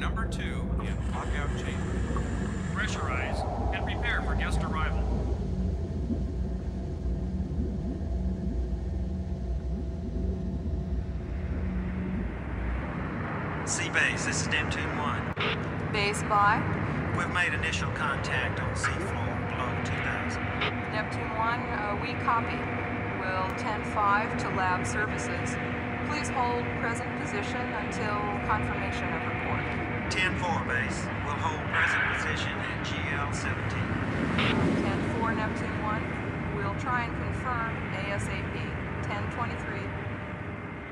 number 2 in lockout chamber. Pressurize and prepare for guest arrival. Seabase, this is Neptune 1. Base by We've made initial contact on seafloor below 2000. Neptune 1, we copy. Will 10-5 to lab services. Please hold present position until confirmation of report. 10-4, base. We'll hold present position at GL-17. 10-4, Neptune 1. We'll try and confirm ASAP. 10-23.